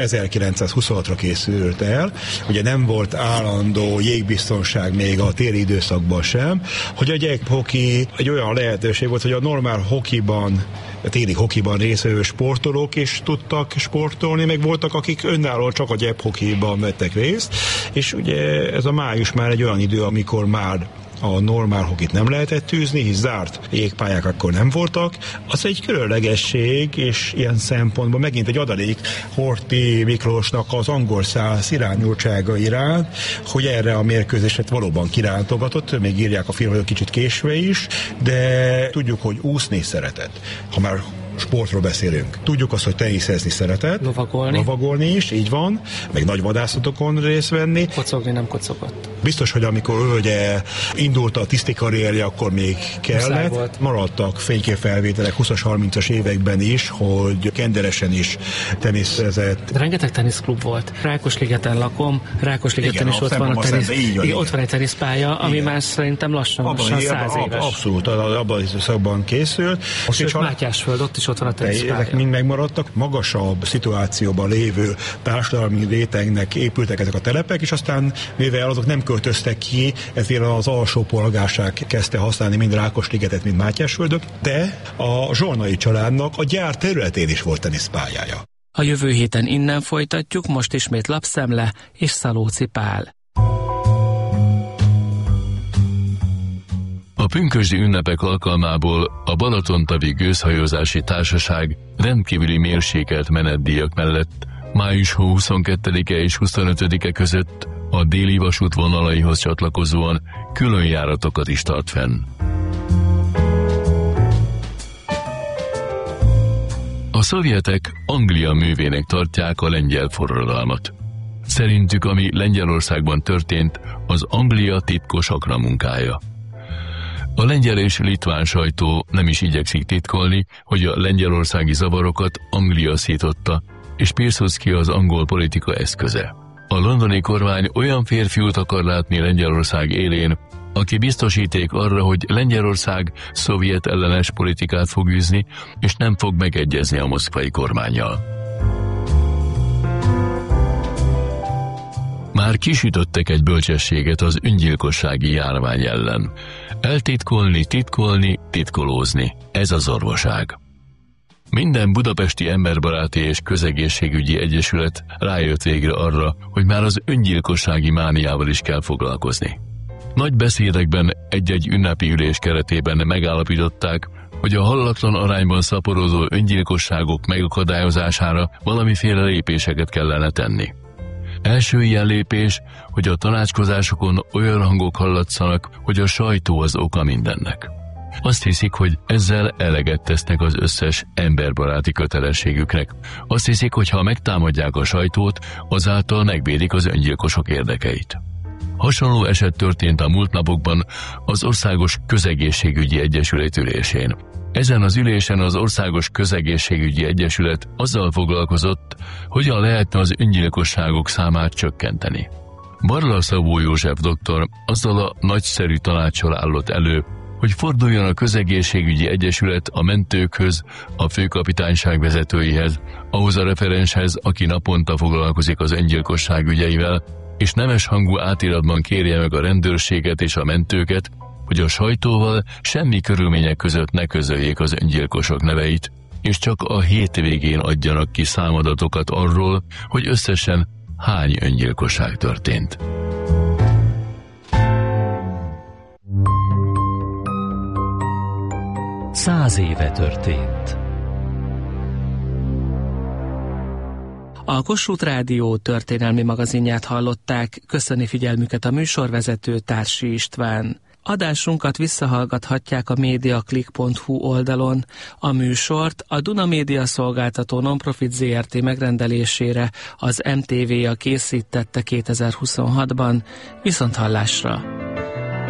1926-ra készült el, ugye nem volt állandó jégbiztonság még a téli időszakban sem, hogy a gyephoki egy olyan lehetőség volt, hogy a normál hokiban, a téli hokiban részvevő sportolók is tudtak sportolni, meg voltak, akik önállóan csak a gyephokiban vettek részt, és ugye ez a május már egy olyan idő, amikor már a normál hokit nem lehetett tűzni, hisz zárt jégpályák akkor nem voltak. Az egy különlegesség, és ilyen szempontból megint egy adalék Horthy Miklósnak az angol száz irányultsága iránt, hogy erre a mérkőzésre valóban kirántogatott, még írják a filmről kicsit késve is, de tudjuk, hogy úszni szeretett. Ha már sportról beszélünk. Tudjuk azt, hogy teniszezni szeretett. Lovagolni is, így van. Meg nagy vadászatokon részt venni. Kocogni nem kocogott. Biztos, hogy amikor ő ugye indult a tiszti karrierje, akkor még kellett. Maradtak fényképfelvételek 20-as, 30-as években is, hogy kenderesen is teniszezett. De rengeteg teniszklub volt. Rákosligeten lakom, Rákosligeten is ott van a tenisz. Ott van egy teniszpálya, ami már szerintem lassan 100 éves. Abszolút, abban az időszakban készült. És Mátyásföld, ott is ott van a teniszpálya. Ezek mind megmaradtak. Magasabb szituációban lévő társadalmi rétegnek épültek ezek a telepek, és aztán mivel azok nem költöztek ki, ezért az alsó polgárság kezdte használni mind Rákosligetet, mind Mátyásföldöt, de a Zsolnai családnak a gyár területén is volt teniszpályája. A jövő héten innen folytatjuk, most ismét Lapszemle és Szalóci Pál. A pünkösdi ünnepek alkalmából a Balatontavi Gőzhajózási Társaság rendkívüli mérsékelt menetdíjak mellett május 22-e és 25-e között a déli vasút vonalaihoz csatlakozóan külön járatokat is tart fenn. A szovjetek Anglia művének tartják a lengyel forradalmat. Szerintük, ami Lengyelországban történt, az Anglia titkos akramunkája. A lengyel és litván sajtó nem is igyekszik titkolni, hogy a lengyelországi zavarokat Anglia szította, és Pilsudski az angol politika eszköze. A londoni kormány olyan férfiút akar látni Lengyelország élén, aki biztosíték arra, hogy Lengyelország szovjet ellenes politikát fog űzni, és nem fog megegyezni a moszkvai kormánnyal. Már kisütöttek egy bölcsességet az öngyilkossági járvány ellen. Eltitkolni, titkolni, titkolózni. Ez az orvoság. Minden budapesti emberbaráti és közegészségügyi egyesület rájött végre arra, hogy már az öngyilkossági mániával is kell foglalkozni. Nagy beszédekben egy-egy ünnepi ülés keretében megállapították, hogy a hallatlan arányban szaporodó öngyilkosságok megakadályozására valamiféle lépéseket kellene tenni. Első ilyen lépés, hogy a tanácskozásokon olyan hangok hallatszanak, hogy a sajtó az oka mindennek. Azt hiszik, hogy ezzel eleget tesznek az összes emberbaráti kötelességüknek. Azt hiszik, hogy ha megtámadják a sajtót, azáltal megvédik az öngyilkosok érdekeit. Hasonló eset történt a múlt napokban az Országos Közegészségügyi Egyesület ülésén. Ezen az ülésen az Országos Közegészségügyi Egyesület azzal foglalkozott, hogyan lehetne az öngyilkosságok számát csökkenteni. Barla Szabó József doktor azzal a nagyszerű tanáccsal állott elő, hogy forduljon a Közegészségügyi Egyesület a mentőkhöz, a főkapitányság vezetőihez, ahhoz a referenshez, aki naponta foglalkozik az öngyilkosság ügyeivel, és nemes hangú átiratban kérje meg a rendőrséget és a mentőket, hogy a sajtóval semmi körülmények között ne közöljék az öngyilkosok neveit, és csak a hétvégén adjanak ki számadatokat arról, hogy összesen hány öngyilkosság történt. Száz éve történt. A Kossuth Rádió történelmi magazinját hallották, köszöni figyelmüket a műsorvezető Társi István. Adásunkat visszahallgathatják a mediaclick.hu oldalon. A műsort a Duna Média Szolgáltató Nonprofit Zrt. Megrendelésére az MTV-ja készítette 2026-ban. Viszonthallásra!